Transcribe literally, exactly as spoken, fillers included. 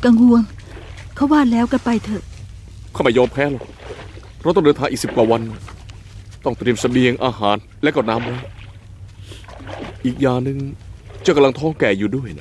กังวลเขาว่าแล้วกันไปเถอะข้าไม่ยอมแพ้หรอกเราต้องเดินทางอีกสิบกว่าวันต้องเตรียมเสบียงอาหารและก็น้ำไว้อีกอย่างหนึ่งเจ้ากำลังท้องแก่อยู่ด้วยนะ